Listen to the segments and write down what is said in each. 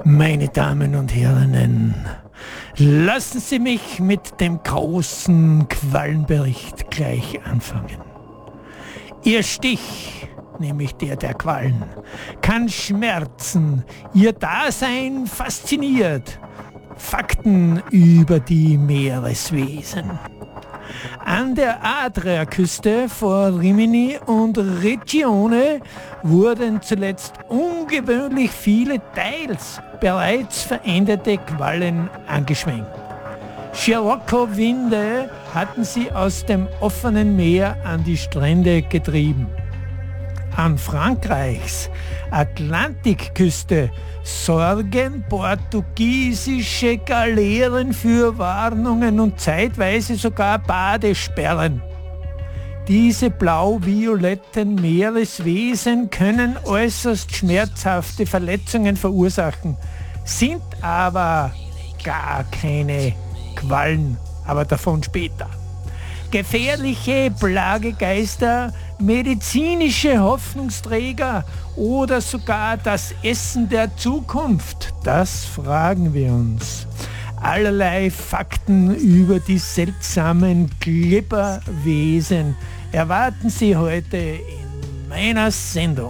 Meine Damen und Herren, lassen Sie mich mit dem großen Quallenbericht gleich anfangen. Ihr Stich, nämlich der Quallen, kann schmerzen, ihr Dasein fasziniert. Fakten über die Meereswesen. An der Adriaküste vor Rimini und Riccione wurden zuletzt ungewöhnlich viele teils bereits veränderte Quallen angeschwenkt. Scirocco-Winde hatten sie aus dem offenen Meer an die Strände getrieben. An Frankreichs Atlantikküste sorgen portugiesische Galeeren für Warnungen und zeitweise sogar Badesperren. Diese blau-violetten Meereswesen können äußerst schmerzhafte Verletzungen verursachen, sind aber gar keine Quallen, aber davon später. Gefährliche Plagegeister, medizinische Hoffnungsträger oder sogar das Essen der Zukunft? Das fragen wir uns. Allerlei Fakten über die seltsamen Glibberwesen erwarten Sie heute in meiner Sendung.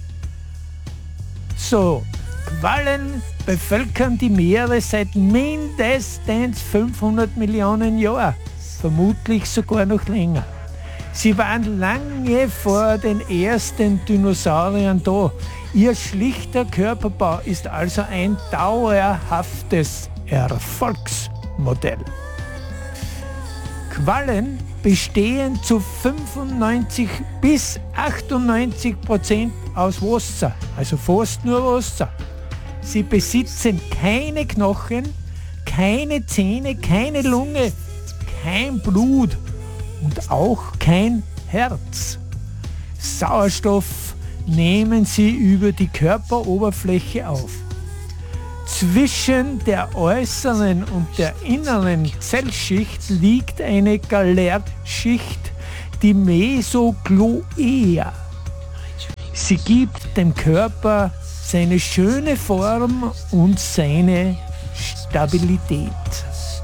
So, Quallen bevölkern die Meere seit mindestens 500 Millionen Jahren, vermutlich sogar noch länger. Sie waren lange vor den ersten Dinosauriern da. Ihr schlichter Körperbau ist also ein dauerhaftes Erfolgsmodell. Quallen bestehen zu 95 bis 98% aus Wasser, also fast nur Wasser. Sie besitzen keine Knochen, keine Zähne, keine Lunge, kein Blut und auch kein Herz. Sauerstoff nehmen sie über die Körperoberfläche auf. Zwischen der äußeren und der inneren Zellschicht liegt eine Gallertschicht, die Mesogloea. Sie gibt dem Körper seine schöne Form und seine Stabilität.